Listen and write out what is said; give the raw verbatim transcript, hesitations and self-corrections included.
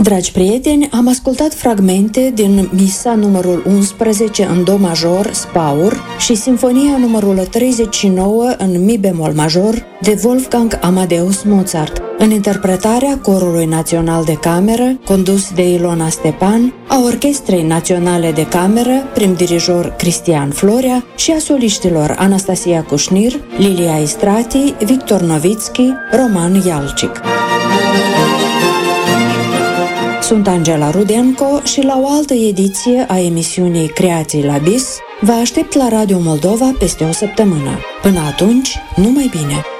Dragi prieteni, am ascultat fragmente din Misa numărul unsprezece în Do major, Spaur, și Sinfonia numărul treizeci și nouă în Mi bemol major de Wolfgang Amadeus Mozart, în interpretarea Corului Național de Cameră, condus de Ilona Stepan, a Orchestrei Naționale de Cameră, prim-dirijor Cristian Florea, și a soliștilor Anastasia Cușnir, Lilia Istrati, Victor Novitski, Roman Ialcic. Sunt Angela Rudenko și la o altă ediție a emisiunii Creații la Bis vă aștept la Radio Moldova peste o săptămână. Până atunci, numai bine!